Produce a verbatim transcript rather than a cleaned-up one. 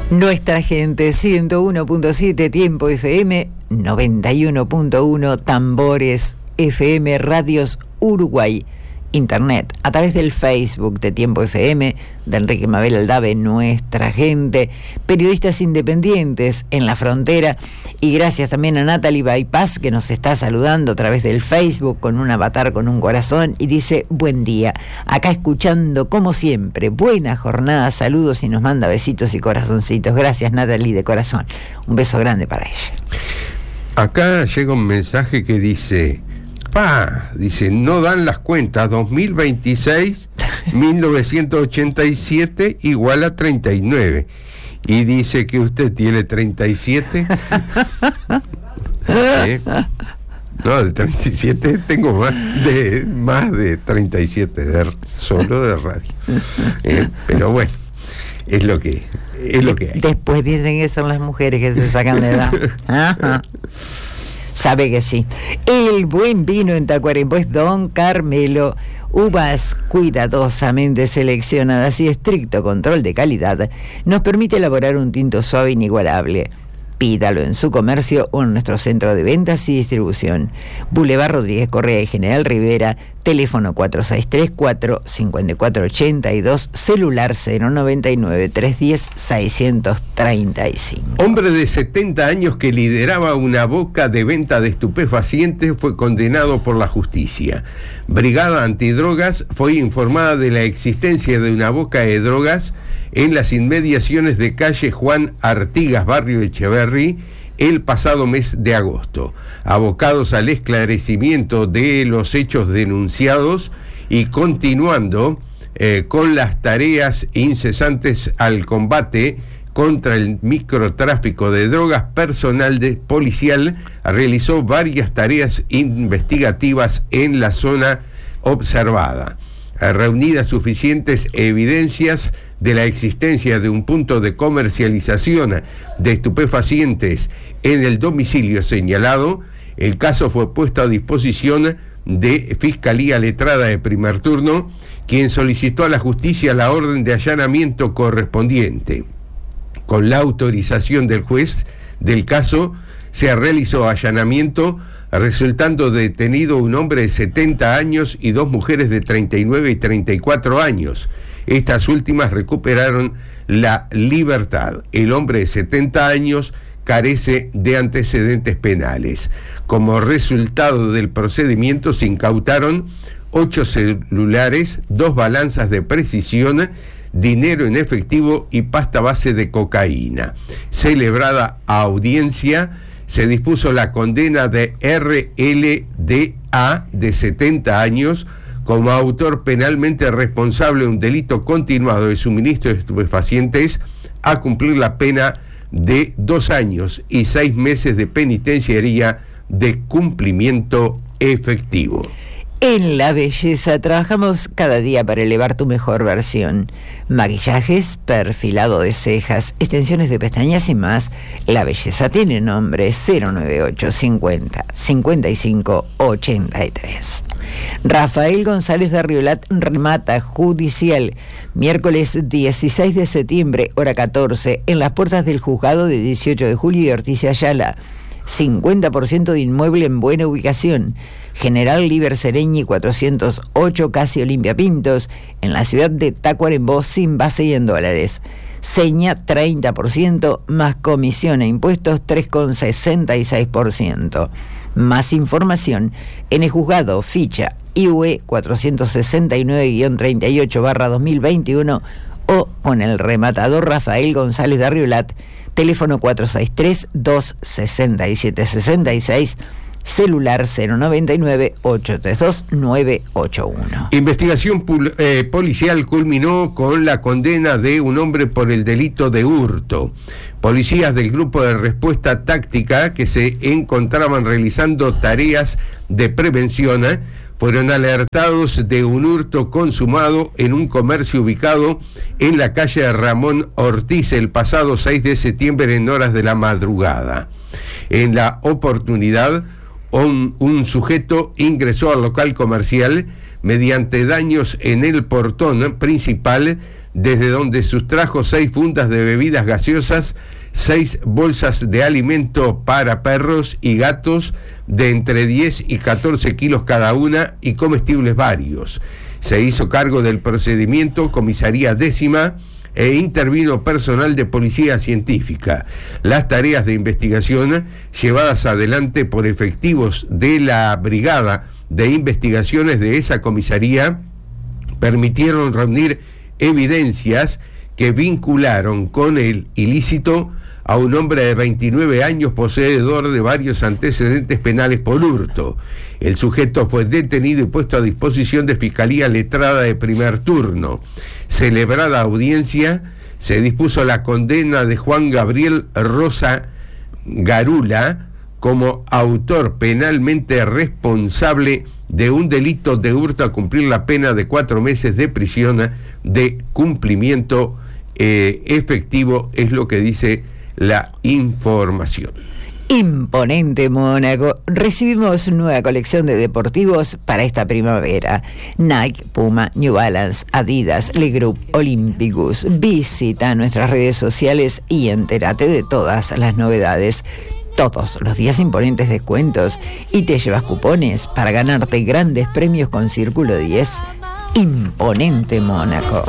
Nuestra gente, ciento uno punto siete Tiempo F M, noventa y uno punto uno Tambores F M, Radios Uruguay, Internet, a través del Facebook de Tiempo F M, de Enrique Mabel Aldave, Nuestra Gente, periodistas independientes en la frontera, y gracias también a Natalie Bypass, que nos está saludando a través del Facebook con un avatar con un corazón, y dice: buen día, acá escuchando como siempre, buena jornada, saludos, y nos manda besitos y corazoncitos. Gracias, Natalie, de corazón, un beso grande para ella. Acá llega un mensaje que dice: Pa, dice, no dan las cuentas, dos mil veintiséis, mil novecientos ochenta y siete igual a treinta y nueve. Y dice que usted tiene treinta y siete. ¿Eh? No, de treinta y siete tengo más de, más de treinta y siete, de, solo de radio. ¿Eh? Pero bueno, es lo que, es lo que hay. Después dicen que son las mujeres que se sacan de edad. Ajá. Sabe que sí. El buen vino en Tacuarembó es Don Carmelo. Uvas cuidadosamente seleccionadas y estricto control de calidad nos permite elaborar un tinto suave inigualable. Pídalo en su comercio o en nuestro centro de ventas y distribución. Boulevard Rodríguez Correa y General Rivera, teléfono cuatro seis tres cuatro, cinco cuatro ocho dos, celular cero noventa y nueve, trescientos diez, seiscientos treinta y cinco. Hombre de setenta años que lideraba una boca de venta de estupefacientes fue condenado por la justicia. Brigada Antidrogas fue informada de la existencia de una boca de drogas en las inmediaciones de calle Juan Artigas, barrio Echeverri, el pasado mes de agosto. Abocados al esclarecimiento de los hechos denunciados y continuando eh, con las tareas incesantes al combate contra el microtráfico de drogas, personal de policial realizó varias tareas investigativas en la zona observada. Reunidas suficientes evidencias de la existencia de un punto de comercialización de estupefacientes en el domicilio señalado, el caso fue puesto a disposición de Fiscalía Letrada de Primer Turno, quien solicitó a la justicia la orden de allanamiento correspondiente. Con la autorización del juez del caso, se realizó allanamiento, resultando detenido un hombre de setenta años y dos mujeres de treinta y nueve y treinta y cuatro años. Estas últimas recuperaron la libertad. El hombre de setenta años carece de antecedentes penales. Como resultado del procedimiento se incautaron ocho celulares, dos balanzas de precisión, dinero en efectivo y pasta base de cocaína. Celebrada audiencia, se dispuso la condena de R L D A, de setenta años, como autor penalmente responsable de un delito continuado de suministro de estupefacientes, a cumplir la pena de dos años y seis meses de penitenciaría de cumplimiento efectivo. En la belleza trabajamos cada día para elevar tu mejor versión. Maquillajes, perfilado de cejas, extensiones de pestañas y más. La belleza tiene nombre: cero noventa y ocho cincuenta cincuenta y cinco ochenta y tres. Rafael González de Arriolat remata judicial. Miércoles dieciséis de septiembre, hora catorce, en las puertas del juzgado de dieciocho de julio y Ortiz y Ayala. cincuenta por ciento de inmueble en buena ubicación. General Liber Sereñi cuatrocientos ocho, casi Olimpia Pintos, en la ciudad de Tacuarembó, sin base y en dólares. Seña treinta por ciento, más comisión e impuestos tres coma sesenta y seis por ciento. Más información en el juzgado, ficha I U E cuatrocientos sesenta y nueve guión treinta y ocho barra dos mil veintiuno, o con el rematador Rafael González de Arriolat, teléfono cuatro seis tres, dos seis siete seis seis, celular cero noventa y nueve, ocho tres dos, nueve ocho uno. Investigación pul- eh, policial culminó con la condena de un hombre por el delito de hurto. Policías del Grupo de Respuesta Táctica, que se encontraban realizando tareas de prevención, ¿eh? fueron alertados de un hurto consumado en un comercio ubicado en la calle Ramón Ortiz el pasado seis de septiembre en horas de la madrugada. En la oportunidad, un, un sujeto ingresó al local comercial mediante daños en el portón principal, desde donde sustrajo seis fundas de bebidas gaseosas, seis bolsas de alimento para perros y gatos de entre diez y catorce kilos cada una y comestibles varios. Se hizo cargo del procedimiento comisaría décima e intervino personal de policía científica. Las tareas de investigación llevadas adelante por efectivos de la Brigada de Investigaciones de esa comisaría permitieron reunir evidencias que vincularon con el ilícito a un hombre de veintinueve años poseedor de varios antecedentes penales por hurto. El sujeto fue detenido y puesto a disposición de Fiscalía Letrada de primer turno. Celebrada audiencia, se dispuso la condena de Juan Gabriel Rosa Garula como autor penalmente responsable de un delito de hurto a cumplir la pena de cuatro meses de prisión de cumplimiento eh, efectivo, es lo que dice la información. Imponente Mónaco. Recibimos nueva colección de deportivos para esta primavera. Nike, Puma, New Balance, Adidas, Le Group, Olympicus. Visita nuestras redes sociales y entérate de todas las novedades. Todos los días imponentes descuentos y te llevas cupones para ganarte grandes premios con Círculo diez. Imponente Mónaco.